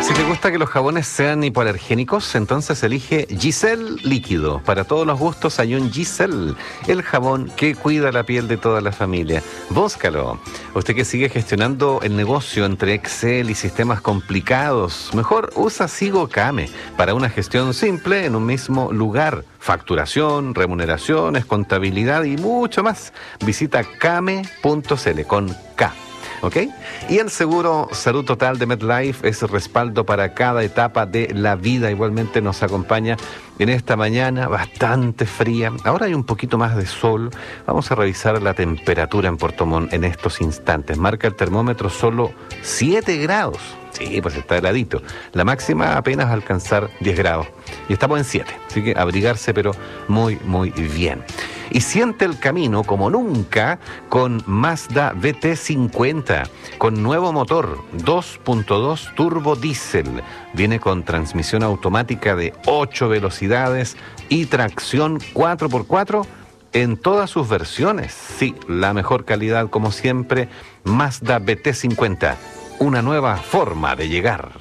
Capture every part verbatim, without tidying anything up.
Si te gusta que los jabones sean hipoalergénicos, entonces elige Giselle Líquido. Para todos los gustos hay un Giselle, el jabón que cuida la piel de toda la familia. Búscalo. Usted que sigue gestionando el negocio entre Excel y sistemas complicados, mejor usa SigoCame para una gestión simple en un mismo lugar. Facturación, remuneraciones, contabilidad y mucho más. Visita came punto cl con K. ¿Ok? Y el seguro Salud Total de MetLife es respaldo para cada etapa de la vida. Igualmente nos acompaña en esta mañana bastante fría. Ahora hay un poquito más de sol. Vamos a revisar la temperatura en Puerto Montt en estos instantes. Marca el termómetro solo siete grados. Sí, pues está heladito. La máxima apenas va a alcanzar diez grados. Y estamos en siete. Así que abrigarse, pero muy, muy bien. Y siente el camino como nunca con Mazda V T cincuenta, con nuevo motor dos punto dos turbo diésel. Viene con transmisión automática de ocho velocidades y tracción cuatro por cuatro en todas sus versiones. Sí, la mejor calidad como siempre. Mazda V T cincuenta, una nueva forma de llegar.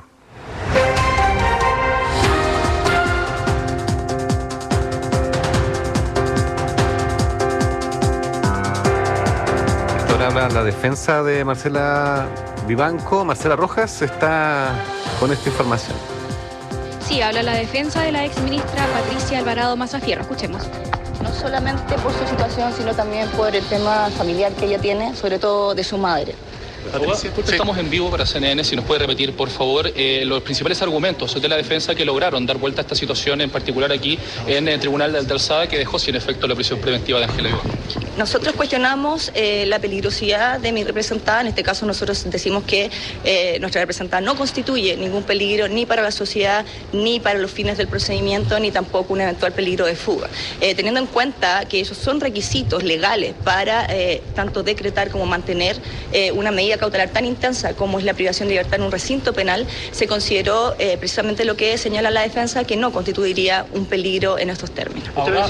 Habla la defensa de Marcela Vivanco. Marcela Rojas está con esta información. Sí, habla la defensa de la exministra Patricia Alvarado Mazafierro. Escuchemos. No solamente por su situación, sino también por el tema familiar que ella tiene, sobre todo de su madre. Patricia, estamos en vivo para C N N, si nos puede repetir, por favor, eh, los principales argumentos de la defensa que lograron dar vuelta a esta situación, en particular aquí en el Tribunal de Alta Alzada, que dejó sin efecto la prisión preventiva de Ángela Vivanco. Nosotros cuestionamos eh, la peligrosidad de mi representada. En este caso nosotros decimos que eh, nuestra representada no constituye ningún peligro ni para la sociedad, ni para los fines del procedimiento, ni tampoco un eventual peligro de fuga. Eh, teniendo en cuenta que esos son requisitos legales para eh, tanto decretar como mantener eh, una medida cautelar tan intensa como es la privación de libertad en un recinto penal, se consideró eh, precisamente lo que señala la defensa, que no constituiría un peligro en estos términos. Ahora,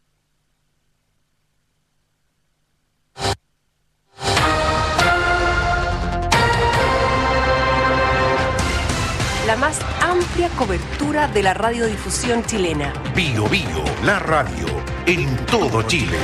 la más amplia cobertura de la radiodifusión chilena. Bio Bio, la radio en todo Chile.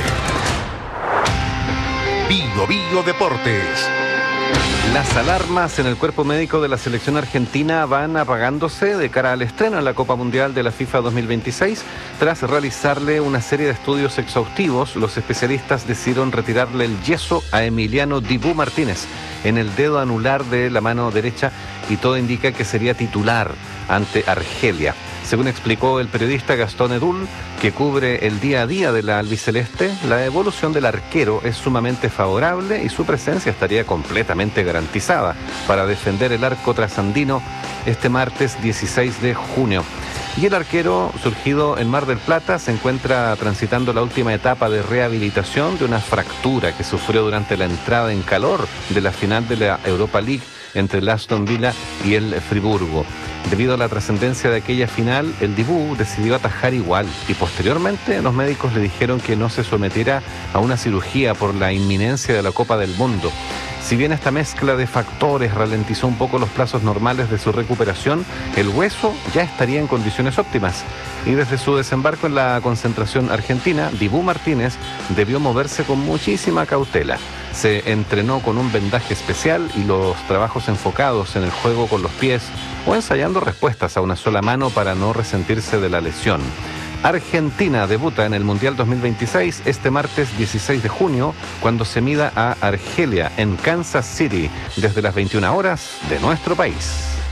Bio Bio Deportes. Las alarmas en el cuerpo médico de la selección argentina van apagándose de cara al estreno en la Copa Mundial de la FIFA dos mil veintiséis. Tras realizarle una serie de estudios exhaustivos, los especialistas decidieron retirarle el yeso a Emiliano Dibu Martínez en el dedo anular de la mano derecha y todo indica que sería titular ante Argelia. Según explicó el periodista Gastón Edul, que cubre el día a día de la albiceleste, la evolución del arquero es sumamente favorable y su presencia estaría completamente garantizada para defender el arco trasandino este martes dieciséis de junio. Y el arquero, surgido en Mar del Plata, se encuentra transitando la última etapa de rehabilitación de una fractura que sufrió durante la entrada en calor de la final de la Europa League entre el Aston Villa y el Friburgo. Debido a la trascendencia de aquella final, el Dibu decidió atajar igual y posteriormente los médicos le dijeron que no se sometiera a una cirugía por la inminencia de la Copa del Mundo. Si bien esta mezcla de factores ralentizó un poco los plazos normales de su recuperación, el hueso ya estaría en condiciones óptimas. Y desde su desembarco en la concentración argentina, Dibu Martínez debió moverse con muchísima cautela. Se entrenó con un vendaje especial y los trabajos enfocados en el juego con los pies o ensayando respuestas a una sola mano para no resentirse de la lesión. Argentina debuta en el Mundial dos mil veintiséis este martes dieciséis de junio cuando se mida a Argelia en Kansas City desde las veintiuna horas de nuestro país.